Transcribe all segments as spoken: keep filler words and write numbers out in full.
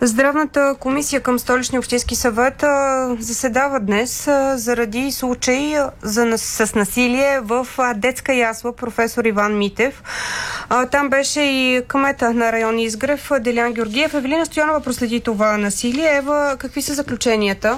Здравната комисия към Столичния общински съвет а, заседава днес а, заради случай за, с насилие в а, детска ясла професор Иван Митев. А, там беше и кмета на район Изгрев Делян Георгиев. Евелина Стоянова проследи това насилие. Ева, какви са заключенията?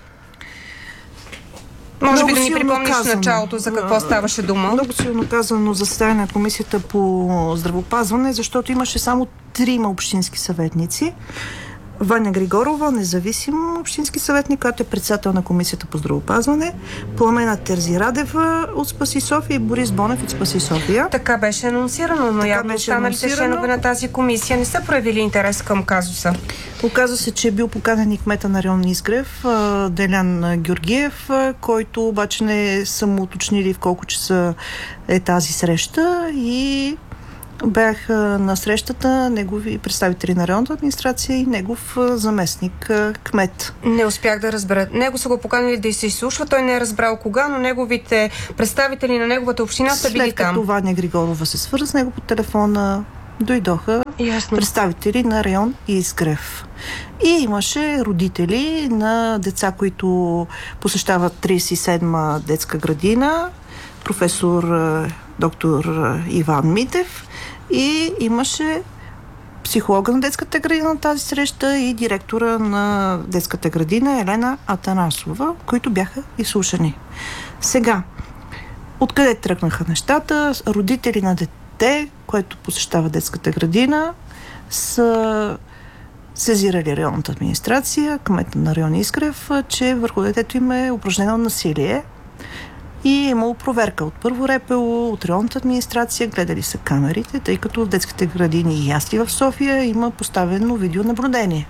Може Много би да ни припомниш казано. началото за какво ставаше дума? Много силно казано заседание на комисията по здравеопазване, защото имаше само трима общински съветници. Ваня Григорова, независим общински съветник, който е председател на комисията по здравеопазване, Пламена Терзирадева от Спаси София и Борис Бонев от Спаси София. Така беше анонсирано, но явно останалите членове на тази комисия не са проявили интерес към казуса. Оказва се, че е бил поканен и кмета на район Изгрев, Делян Георгиев, който обаче не са му уточнили в колко часа е тази среща, и бях на срещата негови представители на районната администрация и негов заместник кмет. Не успях да разбера. Него са го поканили да се изслушва. Той не е разбрал кога, но неговите представители на неговата община са били там. След като Ваня Григорова се свърза с него по телефона, дойдоха Ясно. представители на район Изгрев. И имаше родители на деца, които посещават тридесет и седма детска градина, професор доктор Иван Митев, и имаше психолога на детската градина на тази среща и директора на детската градина Елена Атанасова, които бяха изслушани. Сега, откъде тръгнаха нещата? Родители на дете, което посещава детската градина, са сезирали районната администрация, кмета на район Изгрев, че върху детето им е упражнено насилие. И е имало проверка от първо РПУ, от районната администрация, гледали са камерите, тъй като в детските градини и ясли в София има поставено видеонаблюдение.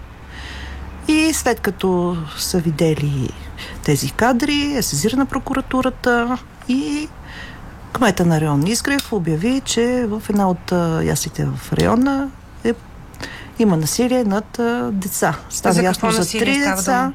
И след като са видели тези кадри, е сезирана прокуратурата и кмета на район Изгрев обяви, че в една от яслите в района е, има насилие над деца. Става ясно за три деца.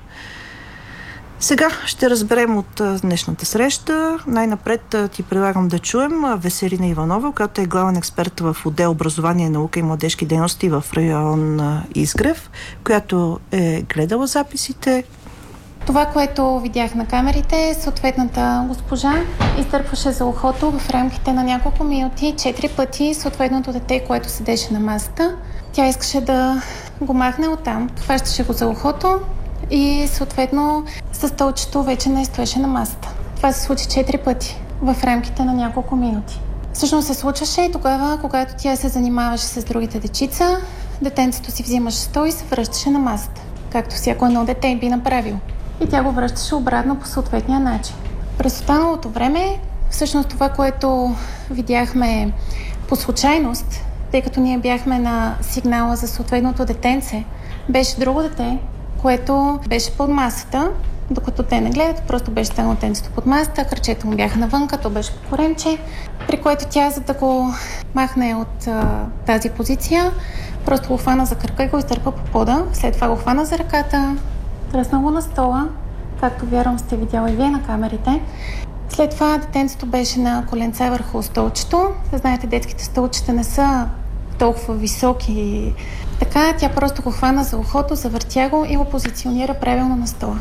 Сега ще разберем от днешната среща. Най-напред ти предлагам да чуем Веселина Иванова, която е главен експерт в отдел образование, наука и младежки дейности в район Изгрев, която е гледала записите. Това, което видях на камерите, съответната госпожа издърпваше за ухото в рамките на няколко минути четири пъти съответното дете, което седеше на масата. Тя искаше да го махне оттам, хващаше го за ухото и съответно със стълчето вече не стоеше на масата. Това се случи четири пъти в рамките на няколко минути. Всъщност се случваше и тогава, когато тя се занимаваше с другите дечица, детенцето си взимаше сто и се връщаше на масата, както всяко едно дете би направил. И тя го връщаше обратно по съответния начин. През останалото време, всъщност това, което видяхме по случайност, тъй като ние бяхме на сигнала за съответното детенце, беше друго дете, което беше под масата, докато те не гледат, просто беше станало детенцето под масата, кръчета му бяха навънка, то беше по коремче, при което тя, за да го махне от а, тази позиция, просто го хвана за кръка и го издърпа по пода, след това го хвана за ръката, тръсна го на стола, както вярвам сте видяли и вие на камерите. След това детенцето беше на коленца върху столчето. Знаете, детските столчета не са толкова високи. Така, тя просто го хвана за ухото, завъртя го и го позиционира правилно на стола.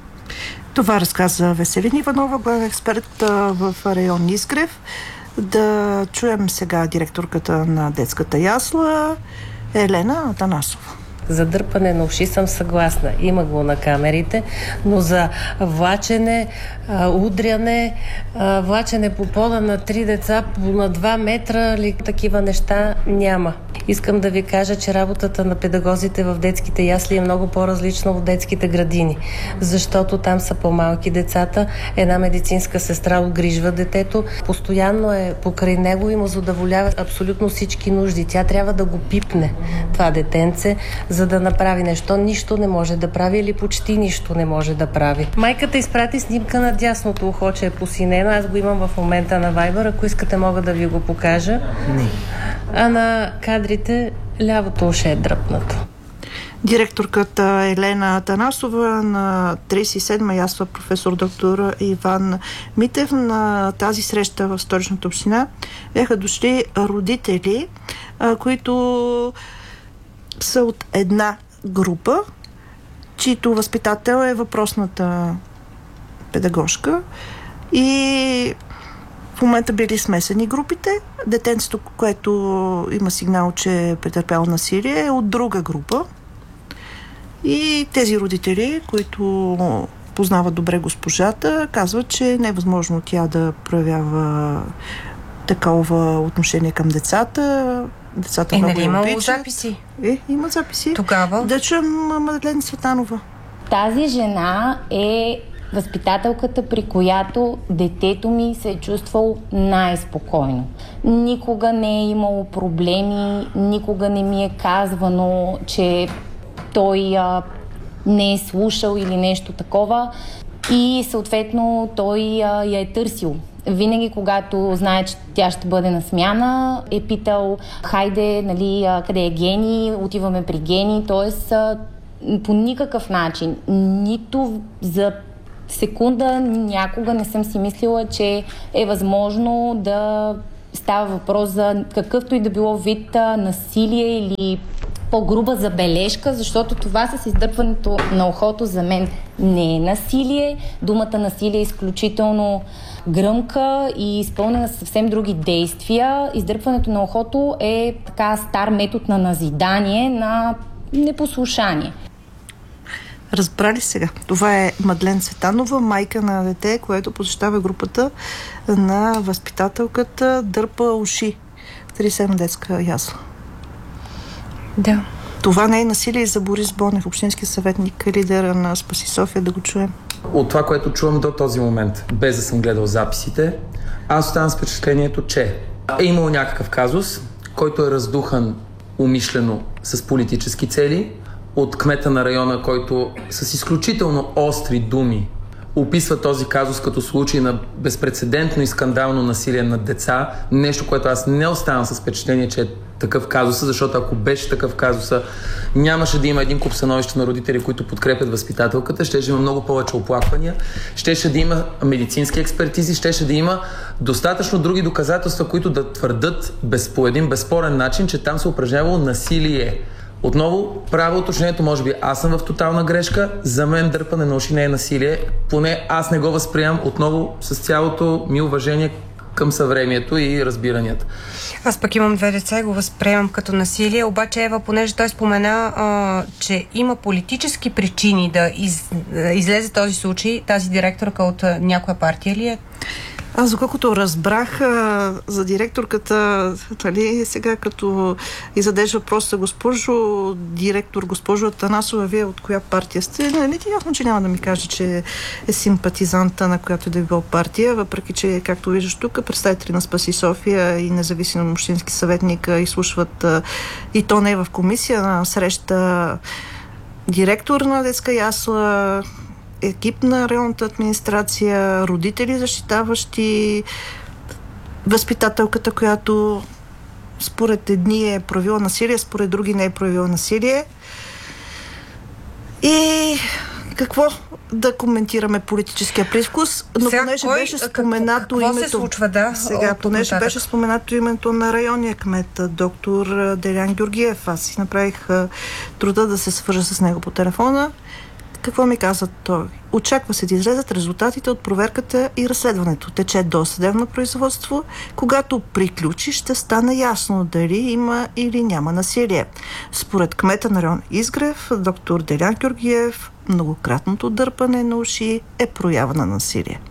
Това разказа Веселина Иванова, главен експерт в район Изгрев. Да чуем сега директорката на детската ясла Елена Атанасова. За дърпане на уши съм съгласна. Има го на камерите, но за влачене, удряне, влачене по пода на три деца на два метра ли, такива неща няма. Искам да ви кажа, че работата на педагозите в детските ясли е много по-различна от детските градини, защото там са по-малки децата, една медицинска сестра отгрижва детето, постоянно е покрай него и му задоволява абсолютно всички нужди. Тя трябва да го пипне, това детенце, за да направи нещо. Нищо не може да прави или почти нищо не може да прави. Майката изпрати снимка на дясното ухо, че е посинено. Аз го имам в момента на Viber. Ако искате, мога да ви го покажа. Не. А на кадрите лявото уше е дръпнато. Директорката Елена Атанасова на тридесет и седма ясла професор доктор Иван Митев. На тази среща в Столичната община бяха дошли родители, които са от една група, чието възпитател е въпросната педагожка и в момента били смесени групите. Детенцето, което има сигнал, че е претърпяло насилие, е от друга група. И тези родители, които познават добре госпожата, казват, че не е възможно тя да проявява такова отношение към децата. Децата е, много нали я имало обичат. записи? Е, има записи. Тогава? Да чуем Мадлен Цветанова. Тази жена е възпитателката, при която детето ми се е чувствало най-спокойно. Никога не е имало проблеми, никога не ми е казвано, че той а, не е слушал или нещо такова и съответно той а, я е търсил. Винаги, когато знае, че тя ще бъде на смяна, е питал, хайде, нали, а, къде е Гени, отиваме при Гени, т.е. по никакъв начин, нито за секунда някога не съм си мислила, че е възможно да става въпрос за какъвто и да било вид насилие или по-груба забележка, защото това с издърпването на ухото за мен не е насилие. Думата насилие е изключително гръмка и изпълнена с съвсем други действия. Издърпването на ухото е така стар метод на назидание, на непослушание. Разбрали сега? Това е Мадлен Цветанова, майка на дете, което посещава групата на възпитателката Дърпа уши. тридесет и седма детска ясла. Да. Това не е насилие за Борис Бонев, общински съветник, лидера на Спаси София, да го чуем. От това, което чувам до този момент, без да съм гледал записите, аз оставам с впечатлението, че е имало някакъв казус, който е раздухан умишлено с политически цели, от кмета на района, който с изключително остри думи описва този казус като случай на безпрецедентно и скандално насилие над деца. Нещо, което аз не оставам с впечатление, че е такъв казус, защото ако беше такъв казус, нямаше да има един куп становища на родители, които подкрепят възпитателката, щеше да има много повече оплаквания, щеше да има медицински експертизи, щеше да има достатъчно други доказателства, които да твърдат без, по един безспорен начин, че там се упражнявало насилие. Отново, правя уточнението, може би аз съм в тотална грешка, за мен дърпане на уши не е насилие, поне аз не го възприемам отново с цялото ми уважение към съвремието и разбиранията. Аз пък имам две деца и го възприемам като насилие, обаче Ева, понеже той спомена, а, че има политически причини да из, излезе този случай, тази директорка от а, някоя партия ли е? Аз, доколкото разбрах а, за директорката, нали, сега като и задеш въпроса, госпожо директор, госпожо Атанасова, вие от коя партия сте? Не, не ти ясно, че няма да ми каже, че е симпатизанта на която и да е била партия, въпреки че, както виждаш тук, представители на Спаси София и независим общински съветник изслушват а, и то не е в комисия, на среща директор на детска ясла, екип на районната администрация, родители защитаващи възпитателката, която според едни е проявила насилие, според други не е проявила насилие. И какво да коментираме политическия привкус, но сега, понеже кой, беше споменато какво името... се случва, да? Сега, понеже нататък. беше споменато името на районния кмет, доктор Делян Георгиев. Аз си направих труда да се свържа с него по телефона. Какво ми каза той? Очаква се да излезат резултатите от проверката и разследването. Тече досъдебно производство. Когато приключи, ще стане ясно дали има или няма насилие. Според кмета на район Изгрев, доктор Делян Георгиев, многократното дърпане на уши е проява на насилие.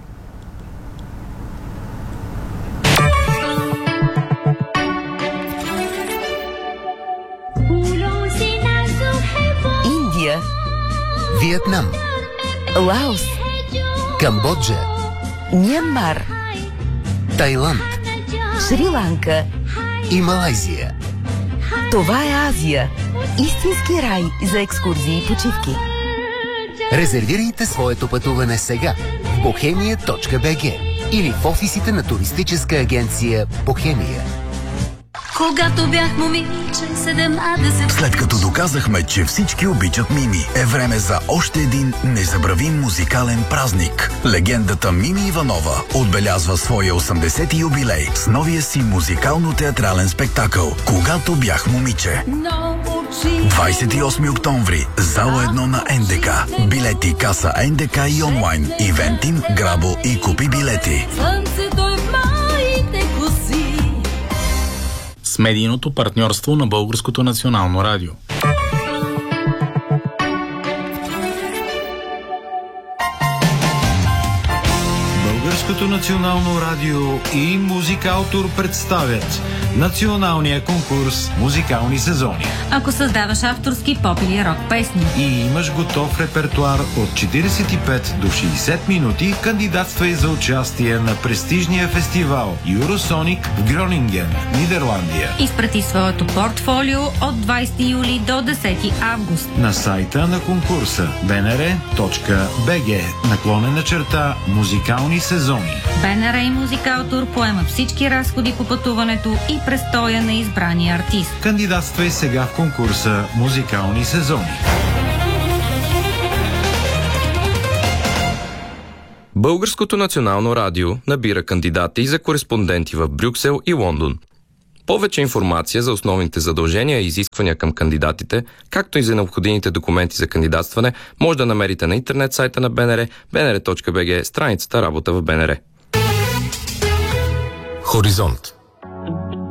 Индия, Виетнам, Лаос, Камбоджа, Мянмар, Тайланд, Шри-Ланка и Малайзия. Това е Азия. Истински рай за екскурзии и почивки. Резервирайте своето пътуване сега в бохемия точка би джи или в офисите на туристическа агенция Бохемия. Когато бях момиче, седемнадесет... След като доказахме, че всички обичат Мими, е време за още един незабравим музикален празник. Легендата Мими Иванова отбелязва своя осемдесети юбилей с новия си музикално-театрален спектакъл «Когато бях момиче». двадесет и осми октомври, зала едно на Н Д К. Билети, каса Н Д К и онлайн. Ивентим, грабо и купи билети. С медийното партньорство на Българското национално радио. Българското национално радио и Музикаутор представят националния конкурс Музикални сезони. Ако създаваш авторски поп или рок песни и имаш готов репертуар от четиридесет и пет до шейсет минути, кандидатствай за участие на престижния фестивал Юросоник в Гронинген, Нидерландия. Изпрати своето портфолио от двадесети юли до десети август на сайта на конкурса би ен ар точка би джи наклонена черта Музикални сезони. Б Н Р и Музикаутор поемат всички разходи по пътуването и престоя на избрания артист. Кандидатствай сега в конкурса Музикални сезони. Българското национално радио набира кандидати за кореспонденти в Брюксел и Лондон. Повече информация за основните задължения и изисквания към кандидатите, както и за необходимите документи за кандидатстване, може да намерите на интернет сайта на Б Н Р, би ен ар точка би джи, страницата Работа в Б Н Р. Хоризонт.